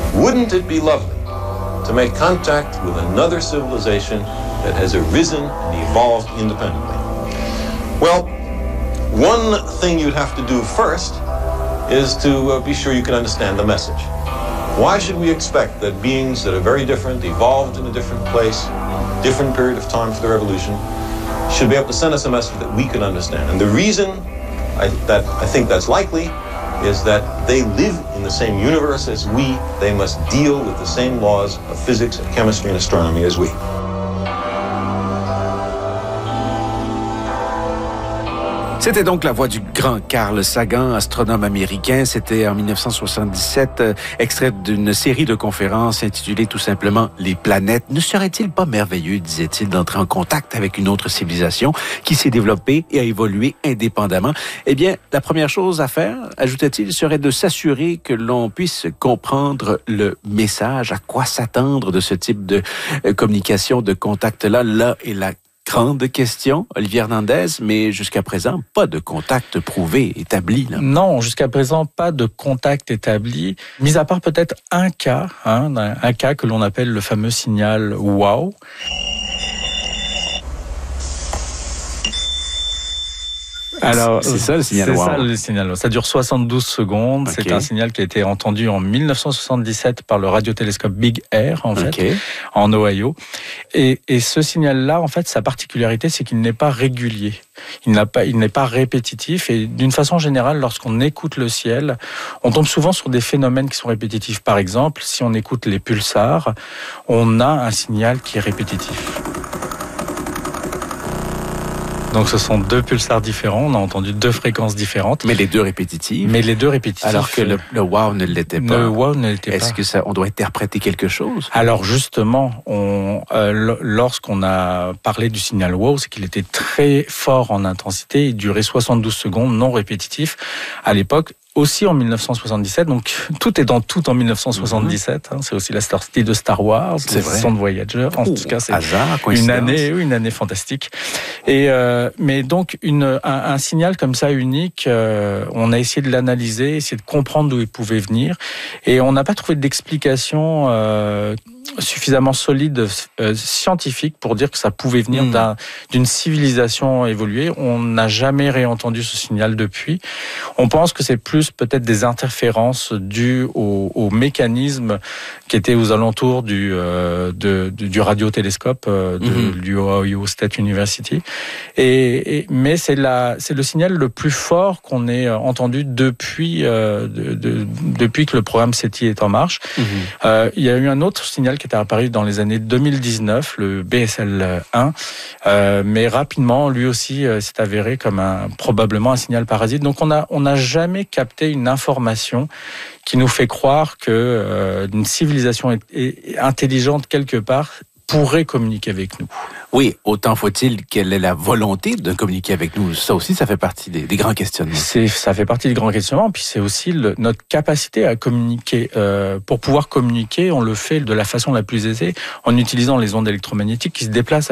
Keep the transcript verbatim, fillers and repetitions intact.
Wouldn't it be lovely to make contact with another civilization that has arisen and evolved independently? Well, one thing you'd have to do first is to uh, be sure you can understand the message. Why should we expect that beings that are very different, evolved in a different place, different period of time for their evolution, should be able to send us a message that we can understand? And the reason I, that I think that's likely is that they live in the same universe as we. They must deal with the same laws of physics and chemistry and astronomy as we. C'était donc la voix du grand Carl Sagan, astronome américain. C'était en dix-neuf cent soixante-dix-sept, euh, extrait d'une série de conférences intitulée tout simplement « Les planètes ». Ne serait-il pas merveilleux, disait-il, d'entrer en contact avec une autre civilisation qui s'est développée et a évolué indépendamment? Eh bien, la première chose à faire, ajoutait-il, serait de s'assurer que l'on puisse comprendre le message, à quoi s'attendre de ce type de euh, communication, de contact-là. Là est la grande question, Olivier Hernandez, mais jusqu'à présent, pas de contact prouvé, établi. Là. Non, jusqu'à présent, pas de contact établi, mis à part peut-être un cas, hein, un cas que l'on appelle le fameux signal wow. Alors, c'est ça le signal wow. C'est ça le signal wow. Ça dure soixante-douze secondes. Okay. C'est un signal qui a été entendu en dix-neuf cent soixante-dix-sept par le radiotélescope Big Air, en fait, okay. en Ohio. Et, et ce signal-là, en fait, sa particularité, c'est qu'il n'est pas régulier. Il n'a pas, il n'est pas répétitif. Et d'une façon générale, lorsqu'on écoute le ciel, on tombe souvent sur des phénomènes qui sont répétitifs. Par exemple, si on écoute les pulsars, on a un signal qui est répétitif. Donc ce sont deux pulsars différents, on a entendu deux fréquences différentes. Mais les deux répétitives. Mais les deux répétitifs. Alors que le, le wow ne l'était pas. Le wow ne l'était pas. Est-ce que ça, on doit interpréter quelque chose? Alors justement, on, euh, lorsqu'on a parlé du signal wow, c'est qu'il était très fort en intensité, il durait soixante-douze secondes, non répétitif. À l'époque, aussi en dix-neuf cent soixante-dix-sept, donc tout est dans tout en dix-neuf cent soixante-dix-sept. Hein, c'est aussi la sortie de Star Wars, c'est vrai. Son de Voyager. En Ouh, tout cas, c'est hasard, une année, une année fantastique. Et euh, mais donc une un, un signal comme ça unique, euh, on a essayé de l'analyser, essayé de comprendre d'où il pouvait venir, et on n'a pas trouvé d'explication euh, suffisamment solide euh, scientifique pour dire que ça pouvait venir mmh. d'un, d'une civilisation évoluée. On n'a jamais réentendu ce signal depuis. On pense que c'est plus peut-être des interférences dues au, au mécanisme qui était aux alentours du, euh, de, du, du radiotélescope euh, de, mmh. du Ohio State University. Et, et, mais c'est, la, c'est le signal le plus fort qu'on ait entendu depuis, euh, de, de, depuis que le programme SETI est en marche. Mmh. Euh, il y a eu un autre signal qui était apparu dans les années deux mille dix-neuf, le B S L un, euh, mais rapidement, lui aussi euh, s'est avéré comme un, probablement un signal parasite. Donc on a on n'a jamais capté une information qui nous fait croire que euh, une civilisation est, est intelligente quelque part pourrait communiquer avec nous. Oui, autant faut-il qu'elle ait la volonté de communiquer avec nous. Ça aussi, ça fait partie des, des grands questionnements. C'est, ça fait partie des grands questionnements, puis c'est aussi le, notre capacité à communiquer. Euh, pour pouvoir communiquer, on le fait de la façon la plus aisée, en utilisant les ondes électromagnétiques qui se déplacent